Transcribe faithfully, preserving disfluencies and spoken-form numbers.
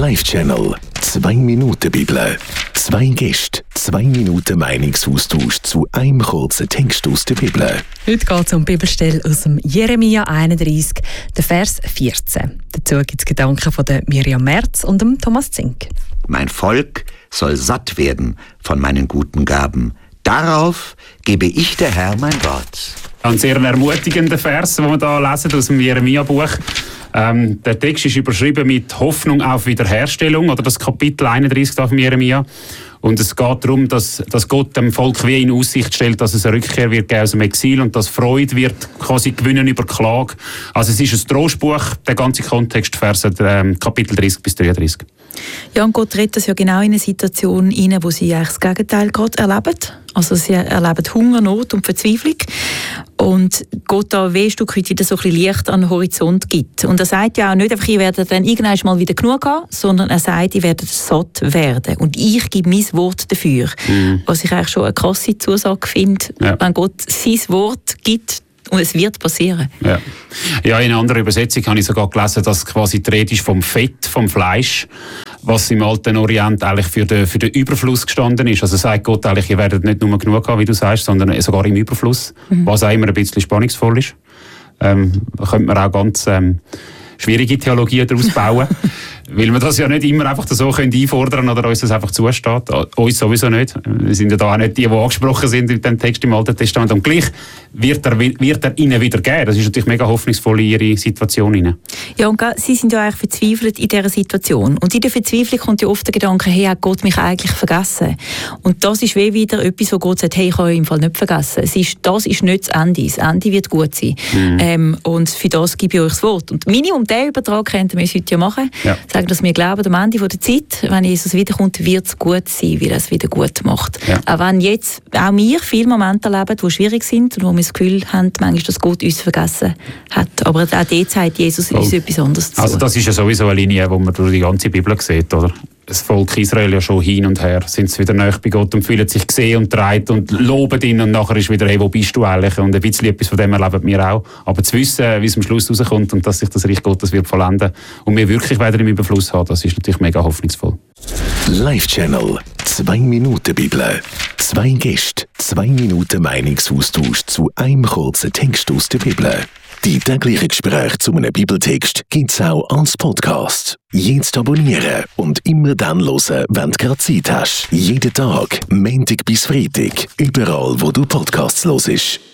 Live-Channel. Zwei Minuten Bibel. Zwei Gäste, zwei Minuten Meinungsaustausch zu einem kurzen Text aus der Bibel. Heute geht es um die Bibelstelle aus dem Jeremia einunddreißig, der Vers vierzehn. Dazu gibt es Gedanken von der Miriam Merz und dem Thomas Zink. Mein Volk soll satt werden von meinen guten Gaben. Darauf gebe ich, der Herr, mein Wort. Ein sehr ermutigender Vers, den wir hier lesen aus dem Jeremia-Buch. Ähm, der Text ist überschrieben mit Hoffnung auf Wiederherstellung, oder das Kapitel einunddreißig von Jeremia. Und es geht darum, dass, dass Gott dem Volk wie in Aussicht stellt, dass es eine Rückkehr wird geben aus dem Exil und dass Freude wird quasi gewinnen über Klage. Also es ist ein Trostbuch, der ganze Kontext, Verse ähm, Kapitel dreißig bis dreiunddreißig. Ja, und Gott redet das ja genau in eine Situation rein, wo sie eigentlich das Gegenteil gerade erleben. Also sie erleben Hunger, Not und Verzweiflung. Und Gott da ein Stück weit wieder so ein bisschen Licht an den Horizont gibt. Und er sagt ja auch nicht einfach, ihr werdet dann irgendwann mal wieder genug haben, sondern er sagt, ihr werdet satt werden. Und ich gebe mein Wort dafür. Mhm. Was ich eigentlich schon eine krasse Zusage finde, ja. Wenn Gott sein Wort gibt, und es wird passieren. Ja. ja, in einer anderen Übersetzung habe ich sogar gelesen, dass quasi die Rede ist vom Fett, vom Fleisch, was im alten Orient eigentlich für den, für den Überfluss gestanden ist. Also sagt Gott eigentlich, ihr werdet nicht nur genug haben, wie du sagst, sondern sogar im Überfluss, mhm. was auch immer ein bisschen spannungsvoll ist. Ähm, da könnte man auch ganz ähm, schwierige Theologie daraus bauen, weil wir das ja nicht immer einfach so können einfordern oder uns das einfach zusteht. Uns sowieso nicht. Wir sind ja da auch nicht die, die angesprochen sind in dem Text im Alten Testament. Und gleich wird er, wird er ihnen wieder geben. Das ist natürlich mega hoffnungsvoll in ihre Situation hinein. Ja, und sie sind ja eigentlich verzweifelt in dieser Situation. Und in der Verzweiflung kommt ja oft der Gedanke, hey, hat Gott mich eigentlich vergessen? Und das ist wie wieder etwas, wo Gott sagt, hey, ich habe euch im Fall nicht vergessen. Es ist, das ist nicht das Ende. Das Ende wird gut sein. Mhm. Ähm, und für das gebe ich euch das Wort. Und Minimum diesen Übertrag könnten wir heute ja machen. Ja. Sagen, dass wir glauben, am Ende der Zeit, wenn Jesus wiederkommt, wird es gut sein, weil er es wieder gut macht. Ja. Auch wenn jetzt auch wir viele Momente erleben, die schwierig sind und wo wir das Gefühl haben, manchmal, dass Gott uns vergessen hat. Aber auch dort sagt Jesus uns oh. etwas anderes zu. Also das ist ja sowieso eine Linie, die man durch die ganze Bibel sieht, oder? Das Volk Israel ja schon hin und her, sind sie wieder nahe bei Gott und fühlen sich gesehen und getragen und loben ihn und nachher ist wieder, hey, wo bist du eigentlich? Und ein bisschen etwas von dem erleben wir auch. Aber zu wissen, wie es am Schluss rauskommt und dass sich das Reich Gottes wird vollenden und wir wirklich wieder im Überfluss haben, das ist natürlich mega hoffnungsvoll. Live-Channel. Zwei Minuten Bibel. Zwei Gäste, zwei Minuten Meinungsaustausch zu einem kurzen Text aus der Bibel. Die täglichen Gespräche zu einem Bibeltext gibt es auch als Podcast. Jetzt abonnieren und immer dann hören, wenn du gerade Zeit hast. Jeden Tag, Montag bis Freitag, überall, wo du Podcasts hörst.